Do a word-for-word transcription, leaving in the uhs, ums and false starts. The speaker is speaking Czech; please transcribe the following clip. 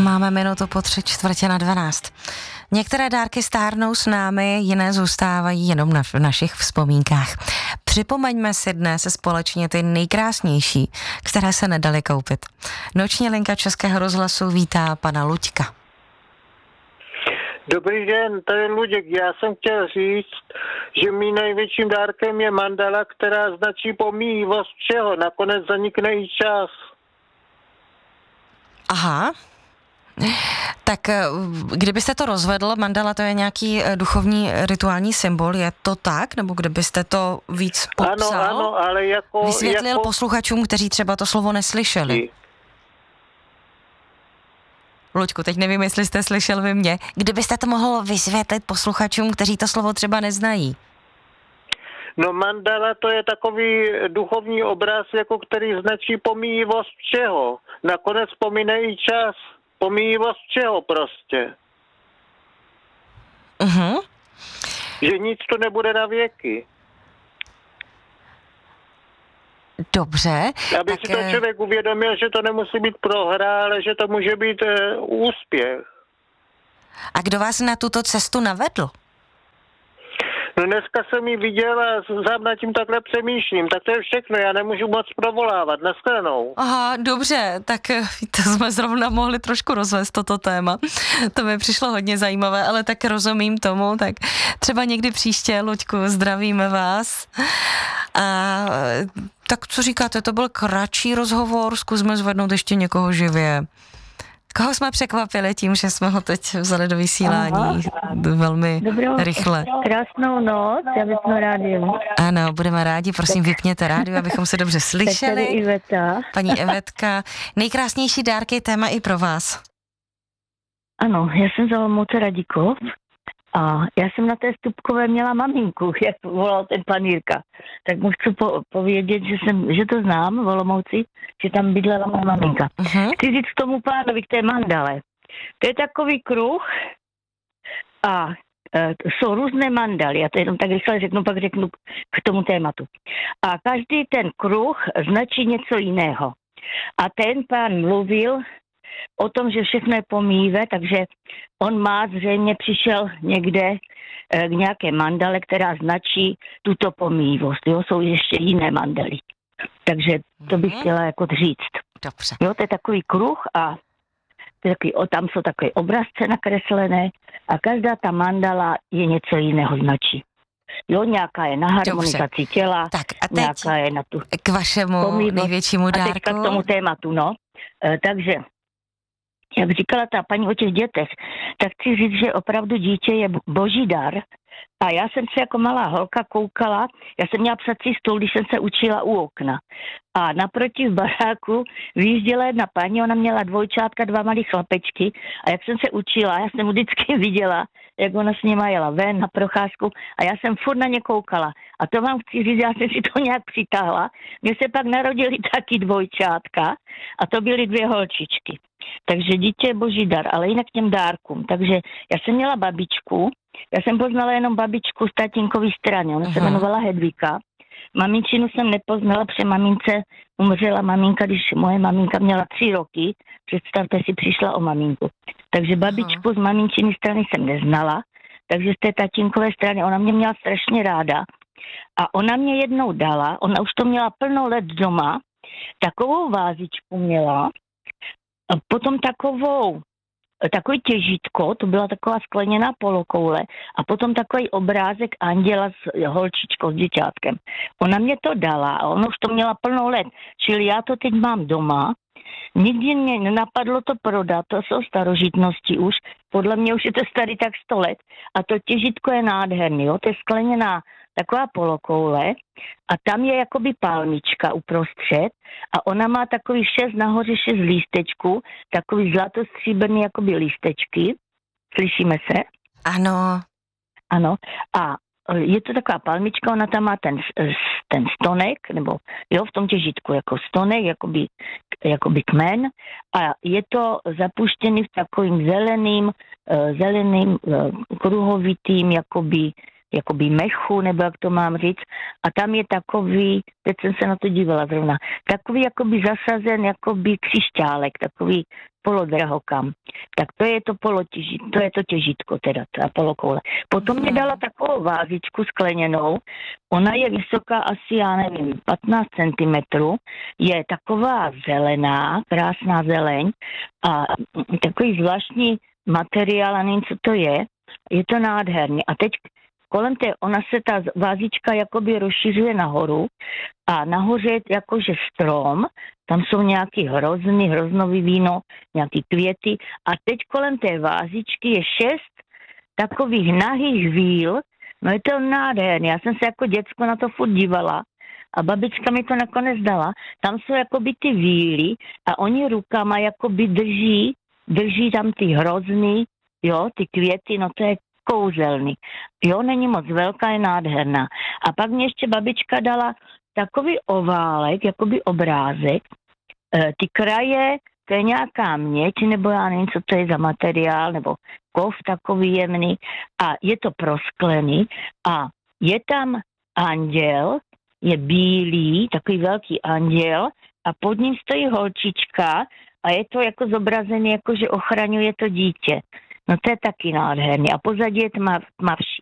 Máme minutu po tři čtvrtě na dvanáct. Některé dárky stárnou s námi, jiné zůstávají jenom na, v našich vzpomínkách. Připomeňme si dnes společně ty nejkrásnější, které se nedaly koupit. Noční linka Českého rozhlasu vítá pana Luďka. Dobrý den, tady je Luděk. Já jsem chtěl říct, že mým největším dárkem je mandala, která značí pomíjivost všeho. Nakonec zanikne i čas. Aha. Tak kdybyste to rozvedl, mandala to je nějaký duchovní rituální symbol, je to tak? Nebo kdybyste to víc popsal? Ano, ano, ale jako... Vysvětlil jako... posluchačům, kteří třeba to slovo neslyšeli. Luďku, teď nevím, jestli jste slyšel vy mě. Kdybyste to mohl vysvětlit posluchačům, kteří to slovo třeba neznají? No mandala to je takový duchovní obraz, jako který značí pomíjivost všeho. Nakonec pomine i čas. Pomíjivost čeho prostě. Uh-huh. Že nic to nebude na věky. Dobře. Aby tak... si to člověk uvědomil, že to nemusí být prohra, ale že to může být uh, úspěch. A kdo vás na tuto cestu navedl? No dneska jsem ji viděl a sám nad tím takhle přemýšlím. Tak to je všechno, já nemůžu moc provolávat. Nashledanou. Aha, dobře, tak to jsme zrovna mohli trošku rozvést toto téma. To mi přišlo hodně zajímavé, ale tak rozumím tomu, tak třeba někdy příště, Luďku, zdravíme vás. A tak co říkáte, to byl kratší rozhovor, zkusme zvednout ještě někoho živě. Koho jsme překvapili tím, že jsme ho teď vzali do vysílání Aha. velmi Dobrou, rychle. Krásnou noc, já vypnu rádio. Ano, budeme rádi, prosím, vypněte rádio, abychom se dobře slyšeli. Tak tady Iveta. Paní Evetka, nejkrásnější dárky, téma i pro vás. Ano, já jsem z Olomouce Radikov a já jsem na té Stupkové měla maminku, jak volal ten pan Jirka. Tak mu chci po, povědět, že, jsem, že to znám v Olomouci, že tam bydlela má maminka. Uh-huh. Chci říct k tomu pánovi, k té mandale. To je takový kruh a e, jsou různé mandaly. Já to jenom tak rychle řeknu, pak řeknu k tomu tématu. A každý ten kruh značí něco jiného. A ten pán mluvil o tom, že všechno je pomíjivé, takže on má zřejmě přišel někde k nějaké mandale, která značí tuto pomíjivost. Jo, jsou ještě jiné mandaly. Takže to bych chtěla jako říct. Dobře. Jo, to je takový kruh a takový, o, tam jsou takové obrazce nakreslené a každá ta mandala je něco jiného značí. Jo, nějaká je na harmonizaci Dobře. těla, tak a teď nějaká je na tu k vašemu pomíjivost. největšímu dárku. A teďka k tomu tématu, no. E, takže jak říkala ta paní o těch dětech, tak chci říct, že opravdu dítě je boží dar. A já jsem se jako malá holka koukala, já jsem měla psací stůl, když jsem se učila u okna. A naproti v baráku vyjížděla jedna paní, ona měla dvojčátka, dva malý chlapečky. A jak jsem se učila, já jsem vždycky viděla, jak ona s nima jela ven na procházku a já jsem furt na ně koukala. A to vám chci říct, já jsem si to nějak přitáhla. Mně se pak narodili taky dvojčátka a to byly dvě holčičky. Takže dítě je boží dar, ale jinak k těm dárkům. Takže já jsem měla babičku, já jsem poznala jenom babičku z tatínkový strany, ona uh-huh. se jmenovala Hedvika. Maminčinu jsem nepoznala, protože mamince umřela maminka, když moje maminka měla tři roky. Představte si, přišla o maminku. Takže babičku uh-huh. z maminčiny strany jsem neznala, takže z té tatínkové strany ona mě měla strašně ráda. A ona mě jednou dala, ona už to měla plno let doma, takovou vázičku měla, a potom takovou, takový těžítko, to byla taková skleněná polokoule a potom takový obrázek anděla s holčičkou, s děťátkem. Ona mě to dala a ona už to měla plno let, čili já to teď mám doma. Nikdy mě nenapadlo to prodat, to jsou starožitnosti už, podle mě už je to starý tak sto let a to těžítko je nádherný, jo? To je skleněná taková polokoule a tam je jakoby palmička uprostřed a ona má takový šest nahoře šest lístečků, takový zlatostříbrný jakoby lístečky. Slyšíme se? Ano. Ano. A je to taková palmička, ona tam má ten, ten stonek, nebo jo, v tom těžítku jako stonek, jakoby, jakoby kmen a je to zapuštěný v takovým zeleným, zeleným kruhovitým, jakoby jakoby mechu, nebo jak to mám říct, a tam je takový, teď jsem se na to dívala zrovna, takový jakoby zasazen, jakoby křišťálek, takový polodrahokam. Tak to je to polotěžitko, to je to těžitko teda, ta polokoule. Potom mě dala takovou vázičku skleněnou, ona je vysoká asi, já nevím, patnáct centimetrů, je taková zelená, krásná zeleň a takový zvláštní materiál, a nevím, co to je, je to nádherný. A teď kolem té, ona se ta vázička jakoby rozšiřuje nahoru a nahoře je jakože strom, tam jsou nějaký hrozny, hroznový víno, nějaký květy a teď kolem té vázičky je šest takových nahých víl, no je to nádherný, já jsem se jako děcko na to furt dívala a babička mi to nakonec dala, tam jsou jakoby ty víly a oni rukama jakoby drží, drží tam ty hrozny, jo, ty květy, no to je kouzelný. Jo, není moc velká, je nádherná. A pak mě ještě babička dala takový oválek, jakoby obrázek. E, ty kraje, to je nějaká měď, nebo já nevím, co to je za materiál, nebo kov takový jemný. A je to prosklený a je tam anděl, je bílý, takový velký anděl a pod ním stojí holčička a je to jako zobrazený, jako že ochraňuje to dítě. No to je taky nádherný. A pozadí je tma, tmavší.